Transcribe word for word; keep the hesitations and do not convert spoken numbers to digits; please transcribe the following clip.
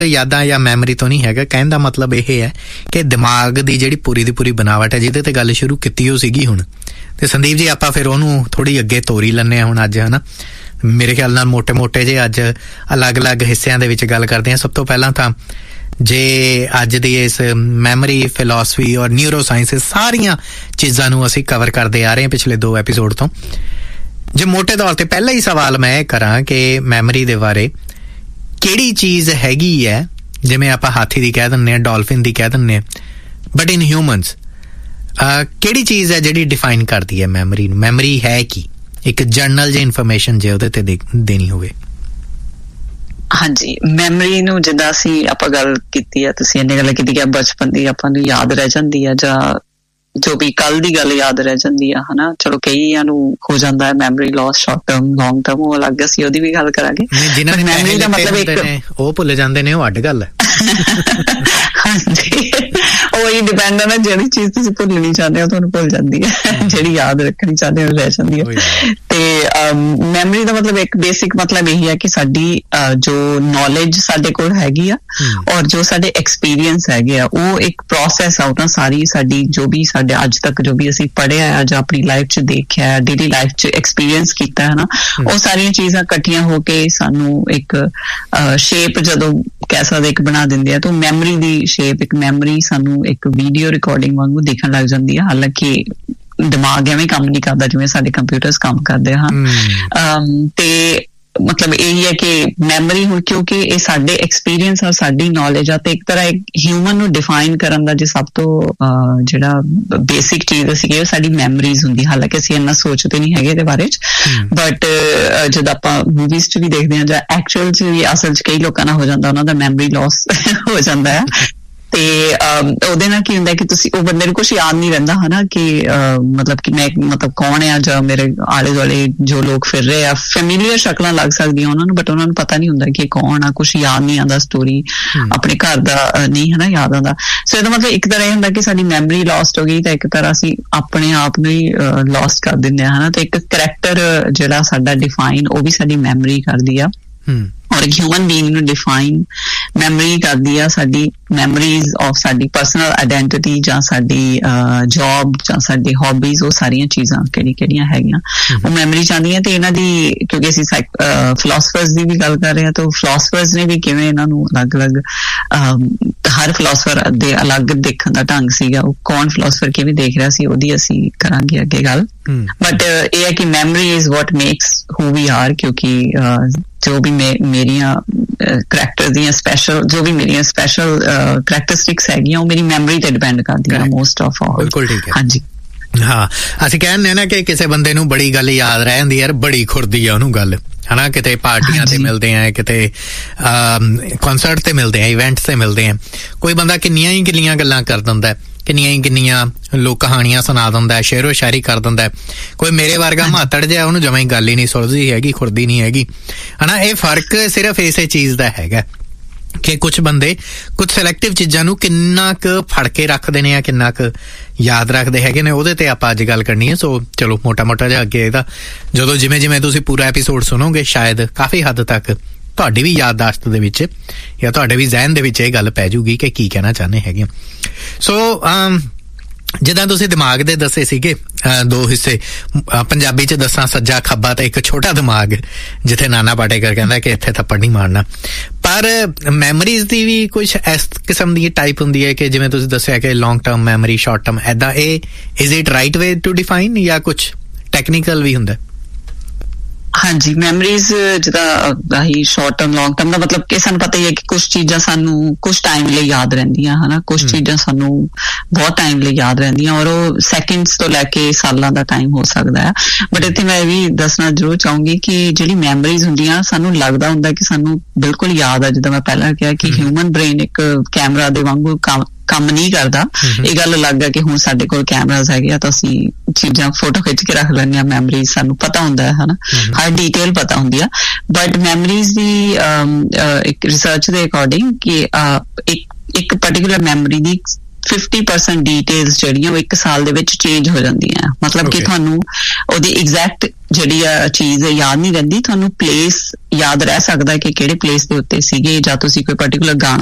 ਯਾਦਾਂ ਜਾਂ ਮੈਮਰੀ ਤੋਂ ਨਹੀਂ ਹੈਗਾ। ਕਹਿਣ ਦਾ ਮਤਲਬ ਇਹ ਹੈ ਕਿ ਦਿਮਾਗ ਦੀ ਜਿਹੜੀ ਪੂਰੀ ਦੀ ਪੂਰੀ ਬਣਾਵਟ ਹੈ, ਜਿਹਦੇ ਤੇ ਗੱਲ ਸ਼ੁਰੂ ਕੀਤੀ ਉਹ ਸੀਗੀ ਹੁਣ, ਤੇ ਸੰਦੀਪ ਜੀ ਆਪਾਂ ਫਿਰ ਉਹਨੂੰ ਥੋੜ੍ਹੀ ਅੱਗੇ ਤੋਰੀ ਲੈਂਦੇ ਹਾਂ ਹੁਣ ਅੱਜ, ਹੈ ਨਾ। ਮੇਰੇ ਖਿਆਲ ਨਾਲ ਮੋਟੇ ਮੋਟੇ ਜੇ ਅੱਜ ਅਲੱਗ-ਅਲੱਗ ਹਿੱਸਿਆਂ ਦੇ ਵਿੱਚ ਗੱਲ ਕਰਦੇ ਹਾਂ। ਸਭ ਤੋਂ ਪਹਿਲਾਂ ਤਾਂ ਜੇ ਅੱਜ ਦੀ ਇਸ ਮੈਮਰੀ, ਫਿਲੋਸਫੀ ਔਰ ਨਿਊਰੋ ਸਾਇੰਸ ਸਾਰੀਆਂ ਚੀਜ਼ਾਂ ਨੂੰ ਅਸੀਂ ਕਵਰ ਕਰਦੇ ਆ ਰਹੇ ਹਾਂ ਪਿਛਲੇ ਦੋ ਐਪੀਸੋਡ ਤੋਂ। ਜੇ ਮੋਟੇ ਤੌਰ ਤੇ ਪਹਿਲਾ ਹੀ ਸਵਾਲ ਮੈਂ ਇਹ ਕਰਾਂ ਕਿ ਮੈਮਰੀ ਦੇ ਬਾਰੇ ਕਿਹੜੀ ਚੀਜ਼ ਹੈਗੀ ਹੈ, ਜਿਵੇਂ ਆਪਾਂ ਹਾਥੀ ਦੀ ਕਹਿ ਦਿੰਦੇ ਹਾਂ, ਡੋਲਫਿਨ ਦੀ ਕਹਿ ਦਿੰਦੇ ਹਾਂ, ਬਟ ਇਨ ਹਿਊਮਨਸ ਕਿਹੜੀ ਚੀਜ਼ ਹੈ ਜਿਹੜੀ ਡਿਫਾਈਨ ਕਰਦੀ ਹੈ ਮੈਮਰੀ ਨੂੰ? ਮੈਮਰੀ ਹੈ ਕੀ? ਇੱਕ ਜਰਨਲ ਜਿਹੀ ਇਨਫੋਰਮੇਸ਼ਨ ਜੇ ਉਹਦੇ ਤੇ ਦੇਣੀ ਹੋਵੇ। ਹਾਂਜੀ, ਮੈਮਰੀ ਨੂੰ ਜਿੱਦਾਂ ਅਸੀਂ ਆਪਾਂ ਗੱਲ ਕੀਤੀ ਆ, ਤੁਸੀਂ ਇੰਨੀ ਗੱਲ ਕੀਤੀ ਕਿ ਬਚਪਨ ਦੀ ਆਪਾਂ ਨੂੰ ਯਾਦ ਰਹਿ ਜਾਂਦੀ ਆ, ਜਾਂ ਜੋ ਵੀ ਕੱਲ ਦੀ ਗੱਲ ਯਾਦ ਰਹਿ ਜਾਂਦੀ ਆ, ਹਨਾ। ਚਲੋ ਕਈਆਂ ਨੂੰ ਹੋ ਜਾਂਦਾ ਹੈ memory Las, short term, long term, ਉਹ ਅਲੱਗ ਅਸੀਂ ਉਹਦੀ ਵੀ ਗੱਲ ਕਰਾਂਗੇ। ਮੈਮਰੀ ਦਾ ਮਤਲਬ ਇੱਕ ਉਹ ਭੁੱਲ ਜਾਂਦੇ ਨੇ, ਉਹ ਅੱਡ ਗੱਲ ਹੈ। ਹਾਂਜੀ, ਉਹੀ ਡਿਪੈਂਡ ਹੈ ਨਾ, ਜਿਹੜੀ ਚੀਜ਼ ਤੁਸੀਂ ਭੁੱਲਣੀ ਚਾਹੁੰਦੇ ਹੋ ਤੁਹਾਨੂੰ ਭੁੱਲ ਜਾਂਦੀ ਹੈ, ਜਿਹੜੀ ਯਾਦ ਰੱਖਣੀ ਚਾਹੁੰਦੇ ਹੋ ਰਹਿ ਜਾਂਦੀ ਹੈ। ਤੇ ਮੈਮਰੀ ਦਾ ਮਤਲਬ ਇੱਕ ਬੇਸਿਕ ਮਤਲਬ ਇਹੀ ਹੈ ਕਿ ਸਾਡੀ ਜੋ ਨੌਲੇਜ ਸਾਡੇ ਕੋਲ ਹੈਗੀ ਆ ਔਰ ਜੋ ਸਾਡੇ ਐਕਸਪੀਰੀਅੰਸ ਹੈਗੇ ਆ, ਉਹ ਇੱਕ ਪ੍ਰੋਸੈਸ ਆ, ਨਾ ਸਾਰੀ ਸਾਡੀ ਜੋ ਵੀ ਸਾਡੇ ਅੱਜ ਤੱਕ ਜੋ ਵੀ ਅਸੀਂ ਪੜ੍ਹਿਆ ਆ ਜਾਂ ਆਪਣੀ ਲਾਈਫ 'ਚ ਦੇਖਿਆ, ਡੇਲੀ ਲਾਈਫ 'ਚ ਐਕਸਪੀਰੀਅੰਸ ਕੀਤਾ ਹੈ ਨਾ, ਉਹ ਸਾਰੀਆਂ ਚੀਜ਼ਾਂ ਇਕੱਠੀਆਂ ਹੋ ਕੇ ਸਾਨੂੰ ਇੱਕ ਸ਼ੇਪ ਜਦੋਂ ਕਹਿ ਸਕਦੇ ਇੱਕ ਬਣਾ ਦਿੰਦੇ ਆ। ਤਾਂ ਮੈਮਰੀ ਦੀ ਸ਼ੇਪ, ਇੱਕ ਮੈਮਰੀ ਸਾਨੂੰ ਇੱਕ ਵੀਡੀਓ ਰਿਕਾਰਡਿੰਗ ਵਾਂਗੂ ਦੇਖਣ ਲੱਗ ਜਾਂਦੀ ਹੈ। ਹਾਲਾਂਕਿ ਦਿਮਾਗ ਐਵੇਂ ਕੰਮ ਨਹੀਂ ਕਰਦਾ ਜਿਵੇਂ ਸਾਡੇ ਕੰਪਿਊਟਰਸ ਕੰਮ ਕਰਦੇ ਹਨ। ਤੇ ਮਤਲਬ ਇਹੀ ਹੈ ਕਿ ਮੈਮਰੀ ਹੁਣ ਕਿਉਂਕਿ ਇਹ ਸਾਡੇ ਐਕਸਪੀਰੀਅੰਸ ਆ, ਸਾਡੀ ਨੌਲੇਜ ਆ, ਤੇ ਇੱਕ ਤਰ੍ਹਾਂ ਇੱਕ ਹਿਊਮਨ ਨੂੰ ਡਿਫਾਈਨ ਕਰਨ ਦਾ ਜੇ ਸਭ ਤੋਂ ਜਿਹੜਾ ਬੇਸਿਕ ਚੀਜ਼ ਸੀਗੀ ਉਹ ਸਾਡੀ ਮੈਮਰੀਜ਼ ਹੁੰਦੀ। ਹਾਲਾਂਕਿ ਅਸੀਂ ਇੰਨਾ ਸੋਚਦੇ ਨਹੀਂ ਹੈਗੇ ਇਹਦੇ ਬਾਰੇ 'ਚ, ਬਟ ਜਦੋਂ ਆਪਾਂ ਮੂਵੀਜ਼ 'ਚ ਵੀ ਦੇਖਦੇ ਹਾਂ ਜਾਂ ਐਕਚੁਅਲ 'ਚ ਵੀ ਅਸਲ 'ਚ ਕਈ ਲੋਕਾਂ ਨਾਲ ਹੋ ਜਾਂਦਾ, ਉਹਨਾਂ ਦਾ ਮੈਮਰੀ ਲਾਸ ਹੋ ਜਾਂਦਾ ਹੈ। ਤੇ ਉਹਦੇ ਨਾਲ ਕੀ ਹੁੰਦਾ ਕਿ ਤੁਸੀਂ ਉਹ ਬੰਦੇ ਨੂੰ ਕੁਛ ਯਾਦ ਨਹੀਂ ਰਹਿੰਦਾ, ਹਨਾ, ਕਿ ਮਤਲਬ ਕਿ ਮੈਂ ਮਤਲਬ ਕੌਣ ਆ, ਜਾਂ ਮੇਰੇ ਆਲੇ ਦੁਆਲੇ ਜੋ ਲੋਕ ਫਿਰ ਰਹੇ ਆ, ਫੈਮੀਲੀਅਰ ਸ਼ਕਲਾਂ ਲੱਗ ਸਕਦੀਆਂ ਉਹਨਾਂ ਨੂੰ, ਬਟ ਉਹਨਾਂ ਨੂੰ ਪਤਾ ਨਹੀਂ ਹੁੰਦਾ ਕਿ ਕੌਣ ਆ, ਕੁਛ ਯਾਦ ਨਹੀਂ ਆਉਂਦਾ, ਸਟੋਰੀ ਆਪਣੇ ਘਰ ਦਾ ਨਹੀਂ ਹਨਾ ਯਾਦ ਆਉਂਦਾ। ਸੋ ਇਹਦਾ ਮਤਲਬ ਇੱਕ ਤਰ੍ਹਾਂ ਇਹ ਹੁੰਦਾ ਕਿ ਸਾਡੀ ਮੈਮਰੀ ਲੋਸਟ ਹੋ ਗਈ, ਤਾਂ ਇੱਕ ਤਰ੍ਹਾਂ ਅਸੀਂ ਆਪਣੇ ਆਪ ਨੂੰ ਹੀ ਲੋਸਟ ਕਰ ਦਿੰਦੇ ਹਾਂ, ਹਨਾ। ਤੇ ਇੱਕ ਕਰੈਕਟਰ ਜਿਹੜਾ ਸਾਡਾ ਡਿਫਾਈਨ, ਉਹ ਵੀ ਸਾਡੀ ਮੈਮਰੀ ਕਰਦੀ ਆ। ਔਰ ਇੱਕ ਹਿਊਮਨ ਬੀਇੰਗ ਨੂੰ ਡਿਫਾਈਨ ਮੈਮਰੀ ਕਰਦੀ ਆ ਸਾਡੀ ਮੈਮਰੀਜ਼ ਆਫ ਸਾਡੀ ਪਰਸਨਲ ਆਈਡੈਂਟਿਟੀ, ਜਾਂ ਸਾਡੀ ਜੌਬ, ਜਾਂ ਸਾਡੀ ਹੌਬੀਜ਼, ਉਹ ਸਾਰੀਆਂ ਚੀਜ਼ਾਂ ਕਿਹੜੀ ਕਿਹੜੀਆਂ ਹੈਗੀਆਂ ਉਹ ਮੈਮਰੀ ਚਾਹੁੰਦੀਆਂ। ਤੇ ਇਹਨਾਂ ਦੀ ਕਿਉਂਕਿ ਅਸੀਂ ਫਿਲੋਸਫਰਸ ਦੀ ਵੀ ਗੱਲ ਕਰ ਰਹੇ ਹਾਂ, ਤਾਂ ਫਿਲੋਸਫਰਸ ਨੇ ਵੀ ਕਿਵੇਂ ਇਹਨਾਂ ਨੂੰ ਅਲੱਗ-ਅਲੱਗ, ਹਰ ਫਿਲੋਸਫਰ ਦੇ ਅਲੱਗ ਦੇਖਣ ਦਾ ਢੰਗ ਸੀਗਾ, ਉਹ ਕੌਣ ਫਿਲੋਸਫਰ ਕਿਵੇਂ ਦੇਖ ਰਿਹਾ ਸੀ ਉਹਦੀ ਅਸੀਂ ਕਰਾਂਗੇ ਅੱਗੇ ਗੱਲ। ਬਟ ਇਹ ਹੈ ਕਿ memory is what makes who we R, ਕਿਉਂਕਿ ਜੋ ਵੀ ਮੇ ਮੇਰੀਆਂ ਕਰੈਕਟਰ ਦੀਆਂ ਸਪੈਸ਼ਲ ਜੋ ਵੀ ਮੇਰੀਆਂ ਸਪੈਸ਼ਲ ਕਰੈਕਟਰਿਸਟਿਕਸ ਹੈਗੀਆਂ ਉਹ ਮੇਰੀ ਮੈਮਰੀ ਤੇ ਡਿਪੈਂਡ ਕਰਦੀਆਂ ਮੋਸਟ ਆਫ ਆਲ। ਬਿਲਕੁਲ ਠੀਕ ਹੈ। ਹਾਂਜੀ ਹਾਂ, ਅਸੀਂ ਕਹਿੰਦੇ ਨਾ ਕਿ ਕਿਸੇ ਬੰਦੇ ਨੂੰ ਬੜੀ ਗੱਲ ਯਾਦ ਰਹਿ ਜਾਂਦੀ ਯਾਰ, ਬੜੀ ਖੁਰਦੀ ਆ ਉਹਨੂੰ ਗੱਲ, ਹਨਾ। ਕਿਤੇ ਪਾਰਟੀਆਂ ਤੇ ਮਿਲਦੇ ਆ, ਕਿਤੇ ਕਨਸਰਟ ਤੇ ਮਿਲਦੇ ਆ, ਇਵੈਂਟਸ ਤੇ ਮਿਲਦੇ ਆ, ਕੋਈ ਬੰਦਾ ਕਿੰਨੀਆਂ ਹੀ ਕਿੰਨੀਆਂ ਗੱਲਾਂ ਕਰ ਦਿੰਦਾ, ਕਿੰਨੀਆਂ ਹੀ ਕਿੰਨੀਆਂ ਲੋਕ ਕਹਾਣੀਆਂ ਸੁਣਾ ਦਿੰਦਾ, ਸ਼ੇਰੋ ਸ਼ਾਇਰੀ ਕਰ ਦਿੰਦਾ। ਕੋਈ ਮੇਰੇ ਵਰਗਾ ਮਾਤੜ ਜਿਹਾ ਉਹਨੂੰ ਜਮਾਂ ਹੀ ਗੱਲ ਹੀ ਨਹੀਂ ਸੁਲਝਦੀ ਹੈਗੀ, ਖੁਰਦੀ ਨਹੀਂ ਹੈਗੀ, ਹਨਾ। ਇਹ ਫਰਕ ਸਿਰਫ ਇਸੇ ਚੀਜ਼ ਦਾ ਹੈਗਾ ਕਿ ਕੁਛ ਬੰਦੇ ਕੁਛ ਸਿਲੈਕਟਿਵ ਚੀਜ਼ਾਂ ਨੂੰ ਕਿੰਨਾ ਕੁ ਫੜ ਕੇ ਰੱਖਦੇ ਨੇ ਜਾਂ ਕਿੰਨਾ ਕੁ ਯਾਦ ਰੱਖਦੇ ਹੈਗੇ ਨੇ, ਉਹਦੇ ਤੇ ਆਪਾਂ ਅੱਜ ਗੱਲ ਕਰਨੀ ਹੈ। ਸੋ ਚਲੋ ਮੋਟਾ ਮੋਟਾ ਜਿਹਾ ਅੱਗੇ ਇਹਦਾ ਜਦੋਂ ਜਿਵੇਂ ਜਿਵੇਂ ਤੁਸੀਂ ਪੂਰਾ ਐਪੀਸੋਡ ਸੁਣੋਗੇ ਸ਼ਾਇਦ ਕਾਫੀ ਹੱਦ ਤੱਕ ਤੁਹਾਡੀ ਵੀ ਯਾਦਦਾਸ਼ਤ ਦੇ ਵਿੱਚ ਜਾਂ ਤੁਹਾਡੇ ਵੀ ਜ਼ਹਿਨ ਦੇ ਵਿੱਚ ਇਹ ਗੱਲ ਪੈ ਜੂਗੀ ਕਿ ਕੀ ਕਹਿਣਾ ਚਾਹੁੰਦੇ ਹੈਗੇ। ਸੋ ਜਿੱਦਾਂ ਤੁਸੀਂ ਦਿਮਾਗ ਦੇ ਦੱਸੇ ਸੀਗੇ ਦੋ ਹਿੱਸੇ, ਪੰਜਾਬੀ 'ਚ ਦੱਸਾਂ ਸੱਜਾ ਖੱਬਾ ਤੇ ਇੱਕ ਛੋਟਾ ਦਿਮਾਗ, ਜਿੱਥੇ ਨਾਨਾ ਪਾਟੇਕਰ ਕਹਿੰਦਾ ਕਿ ਇੱਥੇ ਥੱਪੜ ਨਹੀਂ ਮਾਰਨਾ। ਪਰ ਮੈਮਰੀਜ਼ ਦੀ ਵੀ ਕੁਛ ਇਸ ਕਿਸਮ ਦੀ ਟਾਈਪ ਹੁੰਦੀ ਹੈ ਕਿ ਜਿਵੇਂ ਤੁਸੀਂ ਦੱਸਿਆ ਕਿ long term memory, short term, ਇੱਦਾਂ। ਇਹ is it right way to define ਜਾਂ ਕੁਛ ਟੈਕਨੀਕਲ ਵੀ ਹੁੰਦਾ? ਹਾਂਜੀ, ਮੈਮਰੀਜ਼ ਜਿੱਦਾਂ ਆਹੀ ਸ਼ਾਰਟ ਟਰਮ, ਲੌਂਗ ਟਰਮ ਦਾ ਮਤਲਬ ਕਿ ਸਾਨੂੰ ਪਤਾ ਹੀ ਹੈ ਕਿ ਕੁਛ ਚੀਜ਼ਾਂ ਸਾਨੂੰ ਕੁਛ ਟਾਈਮ ਲਈ ਯਾਦ ਰਹਿੰਦੀਆਂ, ਹਨਾ, ਕੁਛ ਚੀਜ਼ਾਂ ਸਾਨੂੰ ਬਹੁਤ ਟਾਈਮ ਲਈ ਯਾਦ ਰਹਿੰਦੀਆਂ, ਔਰ ਉਹ ਸੈਕਿੰਡਸ ਤੋਂ ਲੈ ਕੇ ਸਾਲਾਂ ਦਾ ਟਾਈਮ ਹੋ ਸਕਦਾ ਹੈ। ਬਟ ਇੱਥੇ ਮੈਂ ਇਹ ਵੀ ਦੱਸਣਾ ਜ਼ਰੂਰ ਚਾਹੂੰਗੀ ਕਿ ਜਿਹੜੀ ਮੈਮਰੀਜ਼ ਹੁੰਦੀਆਂ ਸਾਨੂੰ ਲੱਗਦਾ ਹੁੰਦਾ ਕਿ ਸਾਨੂੰ ਬਿਲਕੁਲ ਯਾਦ ਆ। ਜਿੱਦਾਂ ਮੈਂ ਪਹਿਲਾਂ ਕਿਹਾ ਕਿ ਹਿਊਮਨ ਬ੍ਰੇਨ ਇੱਕ ਕੈਮਰਾ ਦੇ ਵਾਂਗੂ ਕੰਮ ਕੰਮ ਨਹੀਂ ਕਰਦਾ। ਇਹ ਗੱਲ ਅਲੱਗ ਹੈ ਕਿ ਹੁਣ ਸਾਡੇ ਕੋਲ ਕੈਮਰਾਜ਼ ਹੈਗੇ ਆ ਤਾਂ ਅਸੀਂ ਚੀਜ਼ਾਂ ਫੋਟੋ ਖਿੱਚ ਕੇ ਰੱਖ ਲੈਂਦੇ ਹਾਂ, ਮੈਮਰੀਜ਼ ਸਾਨੂੰ ਪਤਾ ਹੁੰਦਾ ਹੈ, ਹਨਾ, ਹਰ ਡਿਟੇਲ ਪਤਾ ਹੁੰਦੀ ਆ। ਬਟ ਮੈਮਰੀਜ਼ ਦੀ ਇੱਕ ਰਿਸਰਚ ਦੇ ਅਕੋਰਡਿੰਗ ਕਿ ਇੱਕ ਇੱਕ ਪਰਟੀਕੂਲਰ ਮੈਮਰੀ ਦੀ ਫਿਫਟੀ ਪਰਸੈਂਟ ਡੀਟੇਲਸ ਜਿਹੜੀਆਂ ਉਹ ਇੱਕ ਸਾਲ ਦੇ ਵਿੱਚ ਚੇਂਜ ਹੋ ਜਾਂਦੀਆਂ, ਮਤਲਬ ਕਿ ਤੁਹਾਨੂੰ ਉਹਦੀ ਐਗਜ਼ੈਕਟ ਜਿਹੜੀ ਆ ਚੀਜ਼ ਯਾਦ ਨਹੀਂ ਰਹਿੰਦੀ, ਤੁਹਾਨੂੰ ਪਲੇਸ ਯਾਦ ਰਹਿ ਸਕਦਾ ਕਿ ਕਿਹੜੇ ਪਲੇਸ ਦੇ ਉੱਤੇ ਸੀਗੇ, ਜਾਂ ਤੁਸੀਂ ਕੋਈ ਪਰਟੀਕੂਲਰ ਗਾਣਾ